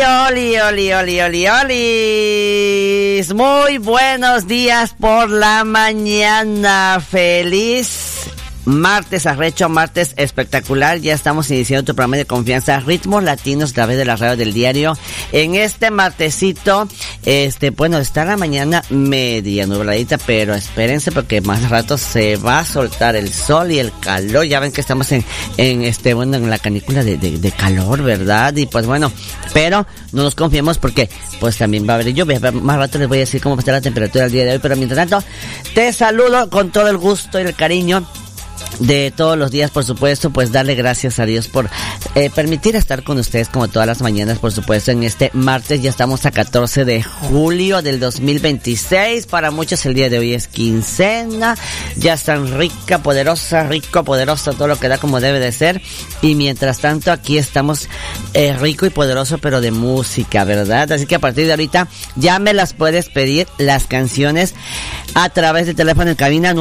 Oli. Muy buenos días por la mañana. Feliz martes arrecho, martes espectacular. Ya estamos iniciando tu programa de confianza, Ritmos Latinos, a través de la radio del diario. En este martesito, bueno, está la mañana media nubladita, pero espérense porque más rato se va a soltar el sol y el calor. Ya ven que estamos en la canícula de calor, ¿verdad? Y pues bueno, pero no nos confiemos porque pues también va a haber lluvia. Más rato les voy a decir cómo va a estar la temperatura el día de hoy, pero mientras tanto, te saludo con todo el gusto y el cariño de todos los días, por supuesto, pues darle gracias a Dios por permitir estar con ustedes como todas las mañanas, por supuesto, en este martes. Ya estamos a 14 de julio del 2026, para muchos el día de hoy es quincena, ya están rico, poderosa, todo lo que da como debe de ser, y mientras tanto aquí estamos rico y poderoso, pero de música, ¿verdad? Así que a partir de ahorita ya me las puedes pedir, las canciones, a través del teléfono en cabina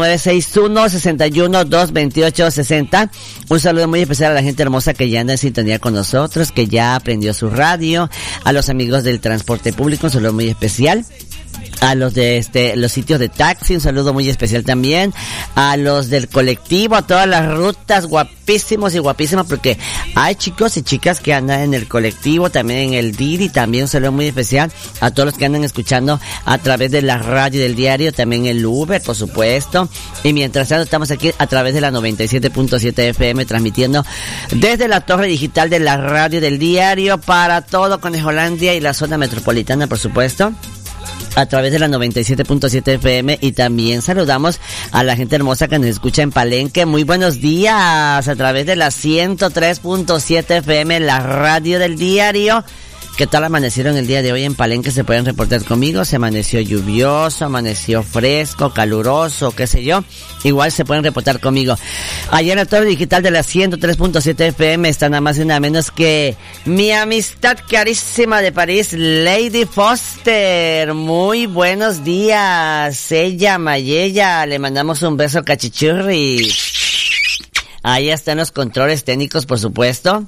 961-61-228-60. Un saludo muy especial a la gente hermosa que ya anda en sintonía con nosotros, que ya aprendió su radio, a los amigos del transporte público, un saludo muy especial. A los de los sitios de taxi, un saludo muy especial también. A los del colectivo, a todas las rutas, guapísimos y guapísimas, porque hay chicos y chicas que andan en el colectivo, también en el Didi, también un saludo muy especial a todos los que andan escuchando a través de la radio del diario, también el Uber, por supuesto. Y mientras tanto estamos aquí a través de la 97.7 FM, transmitiendo desde la torre digital de la radio del diario para todo Conejolandia y la zona metropolitana, por supuesto, a través de la 97.7 FM. Y también saludamos a la gente hermosa que nos escucha en Palenque. Muy buenos días, a través de la 103.7 FM, la radio del diario. ¿Qué tal amanecieron el día de hoy en Palenque? Se pueden reportar conmigo. Se amaneció lluvioso, amaneció fresco, caluroso, qué sé yo. Igual se pueden reportar conmigo. Allá en la torre digital de la 103.7 FM está nada más y nada menos que mi amistad carísima de París, Lady Foster. Muy buenos días. Ella, Mayella, le mandamos un beso cachichurri. Ahí están los controles técnicos, por supuesto.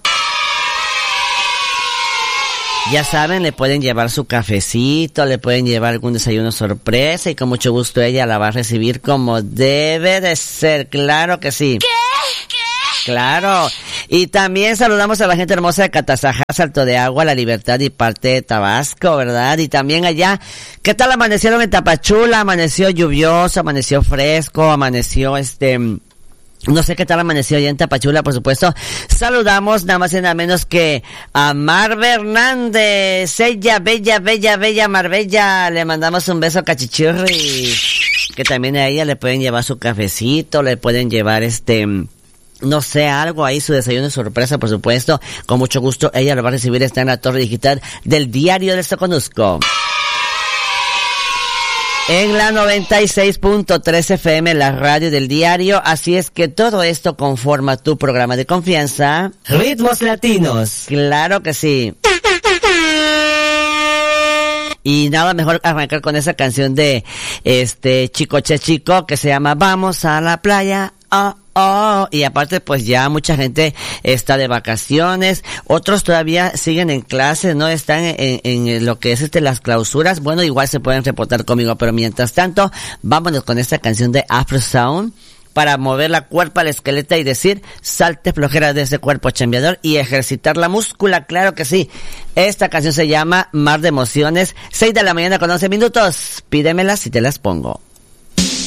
Ya saben, le pueden llevar su cafecito, le pueden llevar algún desayuno sorpresa y con mucho gusto ella la va a recibir como debe de ser. Claro que sí. ¿Qué? Claro. Y también saludamos a la gente hermosa de Catazajá, Salto de Agua, La Libertad y parte de Tabasco, ¿verdad? Y también allá, ¿qué tal amanecieron en Tapachula? Amaneció lluvioso, amaneció fresco, amaneció no sé qué tal amaneció allá en Tapachula, por supuesto. Saludamos nada más y nada menos que a Marve Hernández. Ella, bella Marbella. Le mandamos un beso cachichurri. Que también a ella le pueden llevar su cafecito, le pueden llevar no sé, algo ahí, su desayuno de sorpresa, por supuesto. Con mucho gusto ella lo va a recibir. Está en la torre digital del diario de Soconusco, en la 96.3 FM, la radio del diario. Así es que todo esto conforma tu programa de confianza, Ritmos Latinos. Claro que sí. Y nada mejor arrancar con esa canción de Chico Che Chico, que se llama Vamos a la playa. Y aparte pues ya mucha gente está de vacaciones, otros todavía siguen en clases, no están en lo que es las clausuras. Bueno, igual se pueden reportar conmigo, pero mientras tanto vámonos con esta canción de Afro Sound para mover la cuerpa al esqueleto y decir salte flojera de ese cuerpo chambeador y ejercitar la múscula. Claro que sí. Esta canción se llama Mar de Emociones. 6 de la mañana con 11 minutos. Pídemelas y te las pongo.